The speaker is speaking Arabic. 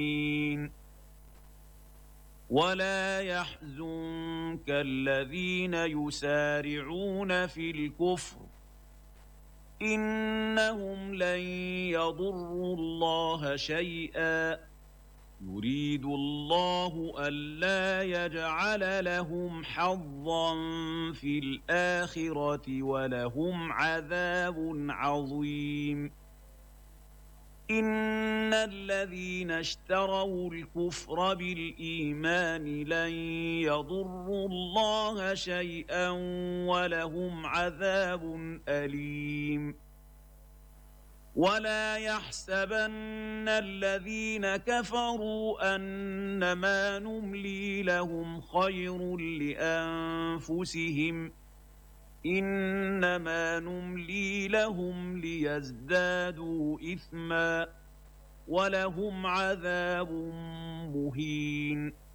ولا يحزنك الذين يسارعون في الكفر إنهم لن يضروا الله شيئا يريد الله ألا يجعل لهم حظا في الآخرة ولهم عذاب عظيم إن الذين اشتروا الكفر بالإيمان لن يضروا الله شيئا ولهم عذاب أليم ولا يحسبن الذين كفروا أنما نملي لهم خير لأنفسهم إنما نملي لهم ليزدادوا إثما ولهم عذاب مهين